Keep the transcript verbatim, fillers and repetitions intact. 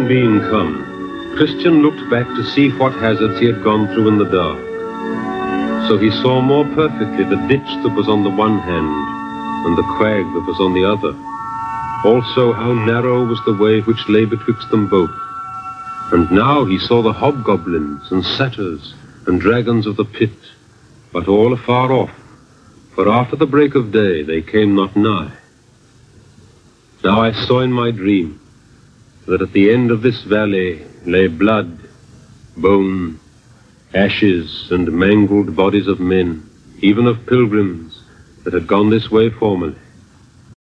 Evening being come, Christian looked back to see what hazards he had gone through in the dark. So he saw more perfectly the ditch that was on the one hand and the crag that was on the other. Also how narrow was the way which lay betwixt them both. And now he saw the hobgoblins and satyrs and dragons of the pit, but all afar off, for after the break of day they came not nigh. Now I saw in my dream that at the end of this valley lay blood, bone, ashes, and mangled bodies of men, even of pilgrims that had gone this way formerly.